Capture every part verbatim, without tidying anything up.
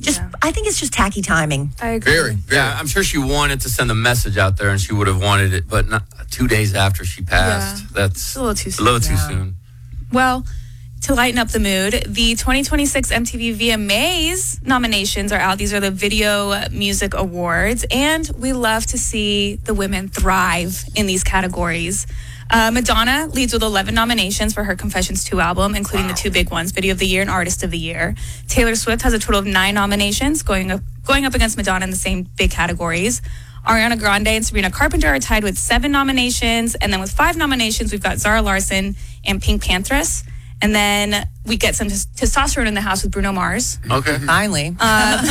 Just, Yeah. I think it's just tacky timing. I agree. Very, very. Yeah, I'm sure she wanted to send a message out there, and she would have wanted it, but not two days after she passed. Yeah. That's It's a little too a soon. little too Yeah. soon. Well, to lighten up the mood, the twenty twenty-six M T V V M As nominations are out. These are the Video Music Awards, and we love to see the women thrive in these categories. Uh, Madonna leads with eleven nominations for her Confessions two album, including wow. the two big ones, Video of the Year and Artist of the Year. Taylor Swift has a total of nine nominations, going up, going up against Madonna in the same big categories. Ariana Grande and Sabrina Carpenter are tied with seven nominations. And then with five nominations, we've got Zara Larsson and Pink Panthers. And then we get some t- testosterone in the house with Bruno Mars. Okay. Finally. Um,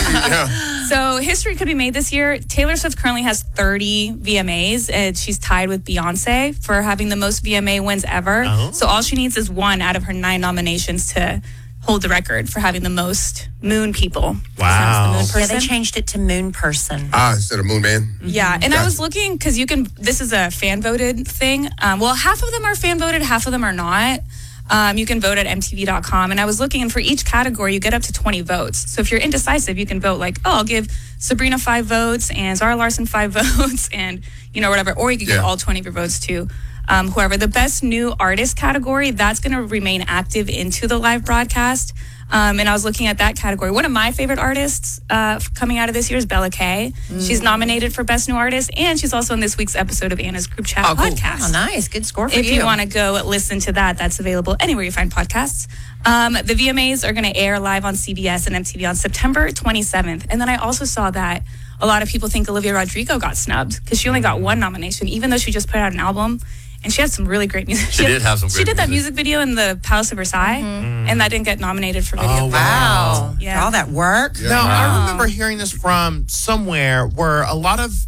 Yeah. So history could be made this year. Taylor Swift currently has thirty V M As, and she's tied with Beyonce for having the most V M A wins ever. Oh. So all she needs is one out of her nine nominations to hold the record for having the most moon people. Wow. The moon Yeah, person. they changed it to Moon Person. Ah, instead of Moon Man. Yeah, and I Gotcha. was looking because you can. This is a fan voted thing. Um, well, half of them are fan voted, half of them are not. Um, you can vote at M T V dot com, and I was looking, and for each category, you get up to twenty votes. So if you're indecisive, you can vote like, oh, I'll give Sabrina five votes and Zara Larsson five votes, and you know whatever, or you could give Yeah. all twenty of your votes to um, whoever. The best new artist category, that's going to remain active into the live broadcast. Um, and I was looking at that category. One of my favorite artists uh, coming out of this year is Bella Kay. She's nominated for Best New Artist, and she's also in this week's episode of Anna's Group Chat Oh, cool. podcast. Oh, nice. Good score for If you. you want to go listen to that, that's available anywhere you find podcasts. Um, the V M As are going to air live on C B S and M T V on September twenty-seventh. And then I also saw that a lot of people think Olivia Rodrigo got snubbed because she only got one nomination, even though she just put out an album. And she had some really great music. She did have some She great did that music. music video in the Palace of Versailles, and that didn't get nominated for video. Oh, Wow. Yeah. For all that work. Yeah. Now, I Wow. remember hearing this from somewhere where a lot of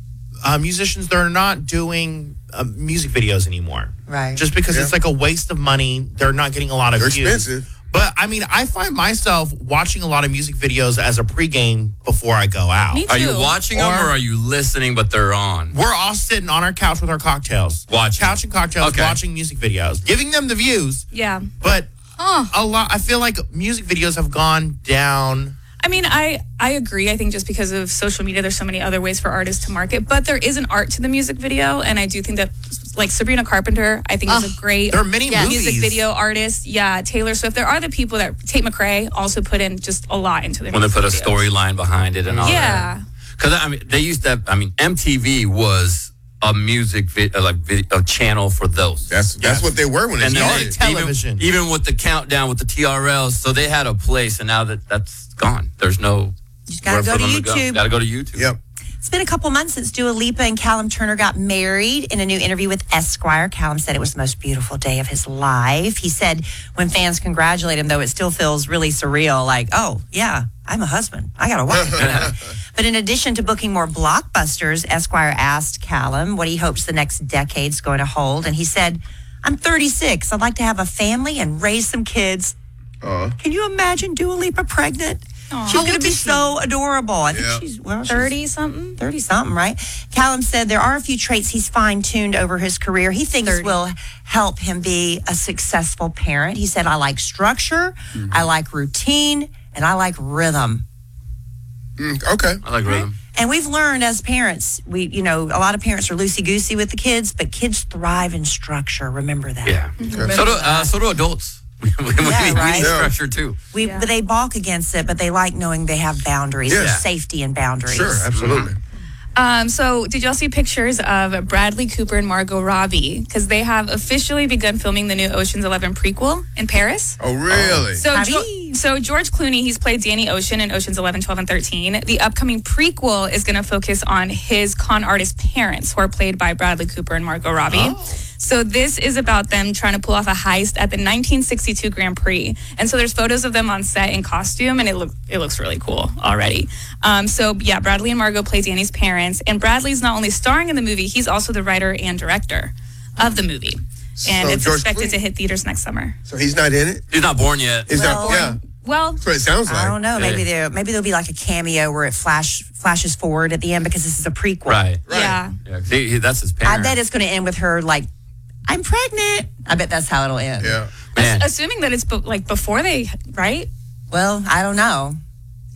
uh, musicians, they're not doing uh, music videos anymore. Right. Just because Yeah. it's like a waste of money. They're not getting a lot of They're views. expensive. But, I mean, I find myself watching a lot of music videos as a pregame before I go out. Me Are you too. watching them Or- or are you listening, but they're on? We're all sitting on our couch with our cocktails. Watching. Couch and cocktails, Okay. watching music videos. Giving them the views. Yeah. But a lot, I feel like music videos have gone down. I mean, I, I agree. I think just because of social media, there's so many other ways for artists to market. But there is an art to the music video. And I do think that, like, Sabrina Carpenter, I think is a great There are many music movies. video artist. Yeah, Taylor Swift. There are the people that, Tate McRae also put in just a lot into their When they music put a videos. storyline behind it and all that. Yeah. Because, I mean, they used to, I mean, M T V was a music, vi- uh, like, vid- a channel for those. That's that's Yes. what they were when they And then started. they- Television. Even, even with the countdown with the T R Ls, so they had a place, and now that that's gone. There's no. You just gotta where go for to them YouTube. Got to go to YouTube. Yep. It's been a couple months since Dua Lipa and Callum Turner got married. In a new interview with Esquire, Callum said it was the most beautiful day of his life. He said when fans congratulate him, though, it still feels really surreal, like, oh, yeah, I'm a husband. I got a wife. You know? But in addition to booking more blockbusters, Esquire asked Callum what he hopes the next decade's going to hold. And he said, I'm thirty-six. I'd like to have a family and raise some kids. Uh, Can you imagine Dua Lipa pregnant? Aw. She's How going to old be is she? so adorable. I think Yeah. she's, well, she's thirty something? thirty something, right? Callum said there are a few traits he's fine tuned over his career. He thinks thirty. will help him be a successful parent. He said, I like structure, I like routine, and I like rhythm. mm, okay. I like rhythm. And we've learned as parents, we, you know, a lot of parents are loosey goosey with the kids, but kids thrive in structure. Remember that. Yeah. So do, uh, so do adults. we, we, Yeah, we right. need Yeah. structure too. We, Yeah. but they balk against it, but they like knowing they have boundaries. Yeah. There's safety and boundaries. Sure, absolutely. Um, so did y'all see pictures of Bradley Cooper and Margot Robbie? Because they have officially begun filming the new Ocean's Eleven prequel in Paris. Oh, really? So, Have Jo- you? so George Clooney, he's played Danny Ocean in Ocean's eleven, twelve, and thirteen. The upcoming prequel is going to focus on his con artist parents, who are played by Bradley Cooper and Margot Robbie. So this is about them trying to pull off a heist at the nineteen sixty-two Grand Prix. And so there's photos of them on set in costume, and it look it looks really cool already. Um, so yeah, Bradley and Margot play Danny's parents, and Bradley's not only starring in the movie, he's also the writer and director of the movie. And So it's George expected Clooney- to hit theaters next summer. So he's not in it? He's not born yet. Is Well, that, yeah. Well, That's what it sounds like. I don't know. Maybe Yeah. there, maybe there'll be like a cameo where it flash flashes forward at the end because this is a prequel. Right. Right. yeah. Yeah. 'cause he- he- that's his I parent. bet it's going to end with her like, I'm pregnant. I bet that's how it'll end. Yeah. Man. Assuming that it's be- like before they, right? Well, I don't know.